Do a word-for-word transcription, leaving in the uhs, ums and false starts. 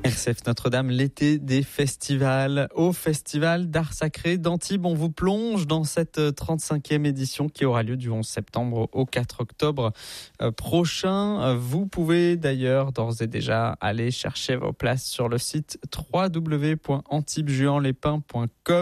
R C F Notre-Dame, l'été des festivals. Au Festival d'Art Sacré d'Antibes, on vous plonge dans cette trente-cinquième édition qui aura lieu du onze septembre au quatre octobre prochain. Vous pouvez d'ailleurs d'ores et déjà aller chercher vos places sur le site w w w point antibes juan les pins point com.